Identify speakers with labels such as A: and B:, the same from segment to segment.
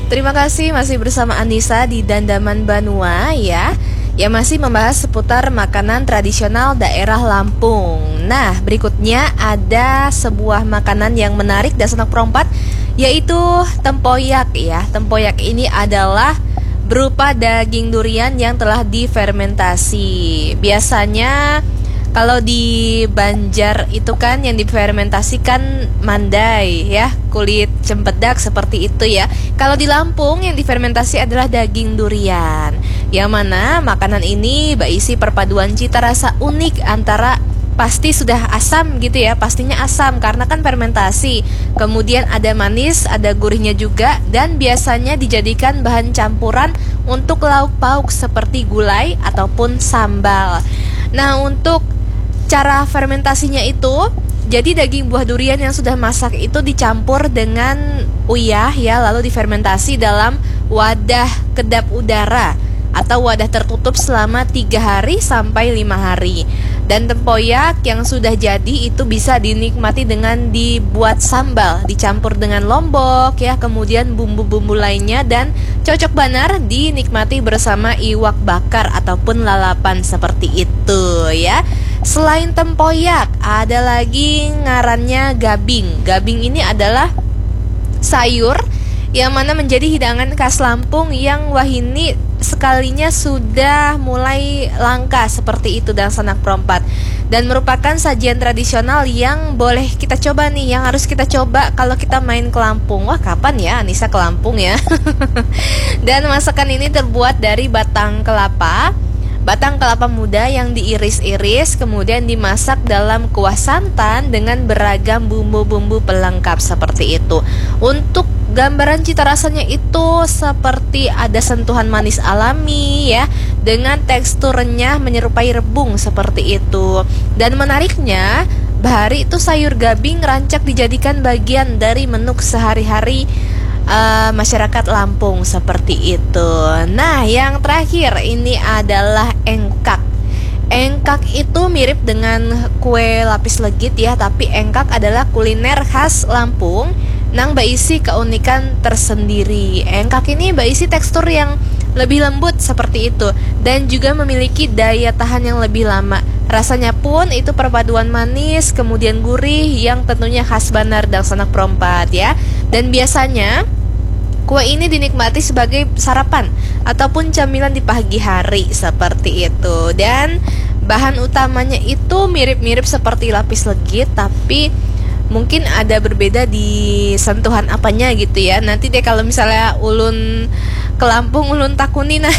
A: Terima kasih masih bersama Anissa di Dandaman Banua ya, yang masih membahas seputar makanan tradisional daerah Lampung. Nah, berikutnya ada sebuah makanan yang menarik dan Sanak Perompat, yaitu tempoyak ya. Tempoyak ini adalah berupa daging durian yang telah difermentasi. Biasanya kalau di Banjar itu kan yang difermentasikan mandai ya, kulit cempedak seperti itu ya. Kalau di Lampung yang difermentasi adalah daging durian, yang mana makanan ini berisi perpaduan cita rasa unik antara pasti sudah asam gitu ya, pastinya asam karena kan fermentasi. Kemudian ada manis, ada gurihnya juga, dan biasanya dijadikan bahan campuran untuk lauk pauk seperti gulai ataupun sambal. Nah, untuk cara fermentasinya itu, jadi daging buah durian yang sudah masak itu dicampur dengan uyah ya, lalu difermentasi dalam wadah kedap udara atau wadah tertutup selama 3 hari sampai 5 hari. Dan tempoyak yang sudah jadi itu bisa dinikmati dengan dibuat sambal, dicampur dengan lombok ya, kemudian bumbu-bumbu lainnya, dan cocok banar dinikmati bersama iwak bakar ataupun lalapan seperti itu ya. Selain tempoyak, ada lagi ngarannya gabing. Gabing ini adalah sayur yang mana menjadi hidangan khas Lampung yang wahini sekalinya sudah mulai langka seperti itu dan Sanak Perompat, dan merupakan sajian tradisional yang boleh kita coba nih, yang harus kita coba kalau kita main ke Lampung. Wah, kapan ya Anissa ke Lampung ya? Dan masakan ini terbuat dari batang kelapa muda yang diiris-iris, kemudian dimasak dalam kuah santan dengan beragam bumbu-bumbu pelengkap seperti itu. Untuk gambaran cita rasanya itu seperti ada sentuhan manis alami ya, dengan tekstur renyah menyerupai rebung seperti itu. Dan menariknya, bahari itu sayur gabing rancak dijadikan bagian dari menu sehari-hari masyarakat Lampung seperti itu. Nah, yang terakhir ini adalah engkak. Engkak itu mirip dengan kue lapis legit ya, tapi engkak adalah kuliner khas Lampung nang berisi keunikan tersendiri. Engkak ini berisi tekstur yang lebih lembut seperti itu, dan juga memiliki daya tahan yang lebih lama. Rasanya pun itu perpaduan manis kemudian gurih yang tentunya khas Banar dan Sanak Perompat ya. Dan biasanya kue ini dinikmati sebagai sarapan ataupun camilan di pagi hari seperti itu. Dan bahan utamanya itu mirip-mirip seperti lapis legit, tapi mungkin ada berbeda di sentuhan apanya gitu ya. Nanti deh kalau misalnya ulun ke Lampung, ulun takuni nah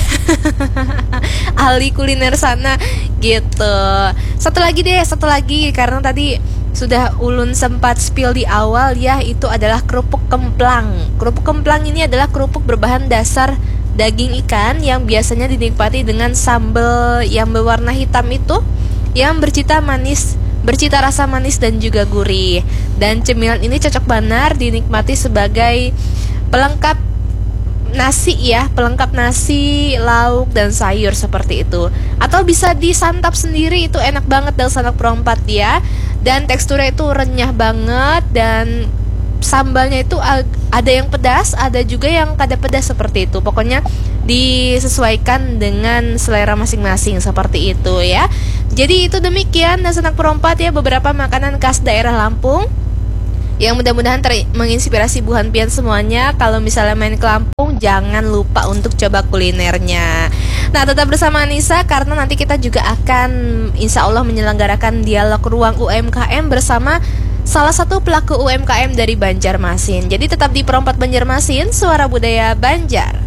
A: ahli kuliner sana gitu. Satu lagi karena tadi sudah ulun sempat spill di awal ya, itu adalah kerupuk kemplang. Kerupuk kemplang ini adalah kerupuk berbahan dasar daging ikan yang biasanya dinikmati dengan sambal yang berwarna hitam itu, yang bercita rasa manis dan juga gurih. Dan cemilan ini cocok banar dinikmati sebagai pelengkap nasi ya, pelengkap nasi, lauk, dan sayur seperti itu. Atau bisa disantap sendiri, itu enak banget dan Sanak Perompat ya. Dan teksturnya itu renyah banget, dan sambalnya itu ada yang pedas, ada juga yang kada pedas seperti itu. Pokoknya disesuaikan dengan selera masing-masing seperti itu ya. Jadi itu demikian dan Sanak Perompat ya, beberapa makanan khas daerah Lampung yang mudah-mudahan menginspirasi buhan pian semuanya. Kalau misalnya main ke Lampung, jangan lupa untuk coba kulinernya. Nah, tetap bersama Anissa karena nanti kita juga akan insya Allah menyelenggarakan dialog ruang UMKM bersama salah satu pelaku UMKM dari Banjarmasin. Jadi tetap di Perompat Banjarmasin, suara budaya Banjar.